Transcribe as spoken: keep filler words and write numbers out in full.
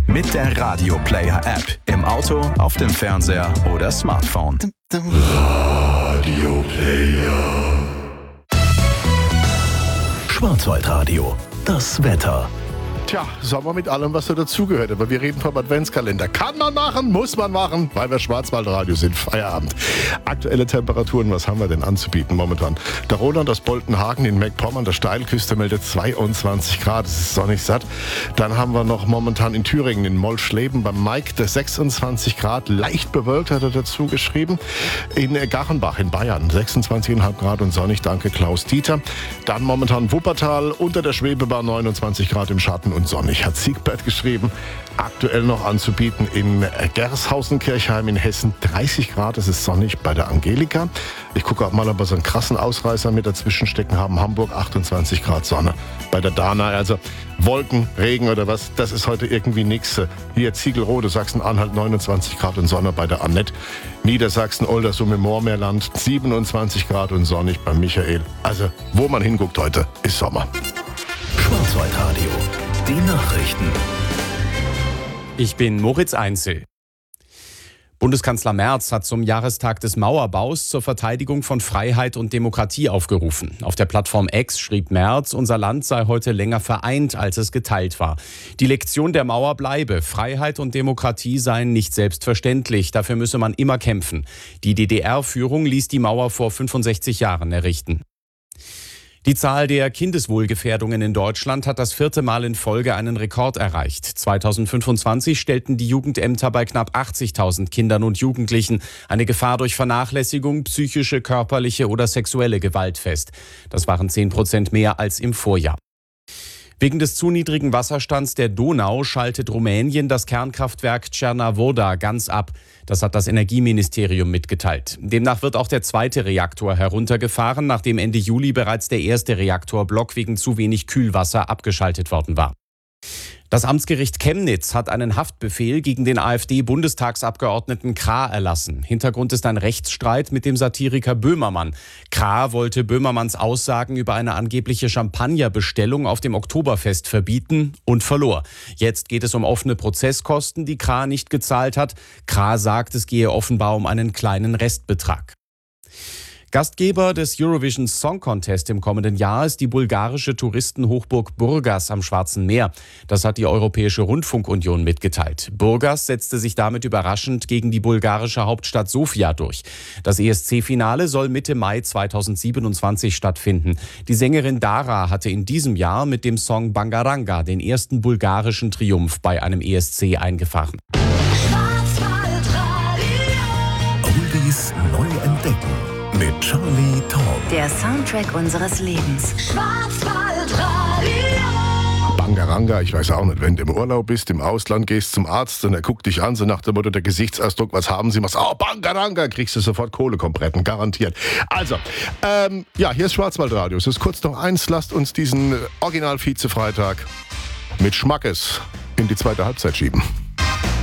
Mit der Radio Player App im Auto, auf dem Fernseher oder Smartphone. Radio Player. Schwarzwaldradio, das Wetter. Tja, Sommer mit allem, was so dazugehört. Aber wir reden vom Adventskalender. Kann man machen, muss man machen, weil wir Schwarzwaldradio sind. Feierabend. Aktuelle Temperaturen, was haben wir denn anzubieten momentan? Der Roland aus Boltenhagen in Meckpommern, der Steilküste, meldet zweiundzwanzig Grad. Es ist sonnig satt. Dann haben wir noch momentan in Thüringen, in Molschleben, beim Mike, der sechsundzwanzig Grad, leicht bewölkt, hat er dazu geschrieben. In Gachenbach in Bayern, sechsundzwanzig Komma fünf Grad und sonnig, danke Klaus Dieter. Dann momentan Wuppertal, unter der Schwebebahn neunundzwanzig Grad im Schatten und sonnig, hat Siegbert geschrieben. Aktuell noch anzubieten in Gershausen-Kirchheim in Hessen, dreißig Grad, es ist sonnig bei der Angelika. Ich gucke auch mal, ob wir so einen krassen Ausreißer mit dazwischen stecken haben. Hamburg achtundzwanzig Grad Sonne bei der Dana. Also Wolken, Regen oder was, das ist heute irgendwie nichts. Hier Ziegelrode, Sachsen-Anhalt neunundzwanzig Grad und Sonne bei der Annette. Niedersachsen, Oldersum im Moormeerland siebenundzwanzig Grad und sonnig bei Michael. Also wo man hinguckt heute, ist Sommer. Schwarzwaldradio, die Nachrichten. Ich bin Moritz Einzel. Bundeskanzler Merz hat zum Jahrestag des Mauerbaus zur Verteidigung von Freiheit und Demokratie aufgerufen. Auf der Plattform X schrieb Merz, unser Land sei heute länger vereint, als es geteilt war. Die Lektion der Mauer bleibe. Freiheit und Demokratie seien nicht selbstverständlich. Dafür müsse man immer kämpfen. Die D D R-Führung ließ die Mauer vor fünfundsechzig Jahren errichten. Die Zahl der Kindeswohlgefährdungen in Deutschland hat das vierte Mal in Folge einen Rekord erreicht. zweitausendfünfundzwanzig stellten die Jugendämter bei knapp achtzigtausend Kindern und Jugendlichen eine Gefahr durch Vernachlässigung, psychische, körperliche oder sexuelle Gewalt fest. Das waren zehn Prozent mehr als im Vorjahr. Wegen des zu niedrigen Wasserstands der Donau schaltet Rumänien das Kernkraftwerk Cernavodă ganz ab. Das hat das Energieministerium mitgeteilt. Demnach wird auch der zweite Reaktor heruntergefahren, nachdem Ende Juli bereits der erste Reaktorblock wegen zu wenig Kühlwasser abgeschaltet worden war. Das Amtsgericht Chemnitz hat einen Haftbefehl gegen den AfD-Bundestagsabgeordneten Krah erlassen. Hintergrund ist ein Rechtsstreit mit dem Satiriker Böhmermann. Krah wollte Böhmermanns Aussagen über eine angebliche Champagnerbestellung auf dem Oktoberfest verbieten und verlor. Jetzt geht es um offene Prozesskosten, die Krah nicht gezahlt hat. Krah sagt, es gehe offenbar um einen kleinen Restbetrag. Gastgeber des Eurovision Song Contest im kommenden Jahr ist die bulgarische Touristenhochburg Burgas am Schwarzen Meer. Das hat die Europäische Rundfunkunion mitgeteilt. Burgas setzte sich damit überraschend gegen die bulgarische Hauptstadt Sofia durch. Das E S C-Finale soll Mitte Mai zweitausendsiebenundzwanzig stattfinden. Die Sängerin Dara hatte in diesem Jahr mit dem Song Bangaranga den ersten bulgarischen Triumph bei einem E S C eingefahren. Oldies neu entdecken. Mit Charlie Tom. Der Soundtrack unseres Lebens. Schwarzwaldradio. Bangaranga, ich weiß auch nicht, wenn du im Urlaub bist, im Ausland gehst zum Arzt und er guckt dich an, so nach dem Motto, der Gesichtsausdruck, was haben Sie? Was? Oh, Bangaranga, kriegst du sofort Kohlekompretten, garantiert. Also, ähm, ja, hier ist Schwarzwaldradio. Es ist kurz noch eins, lasst uns diesen Original-Vize-Freitag mit Schmackes in die zweite Halbzeit schieben.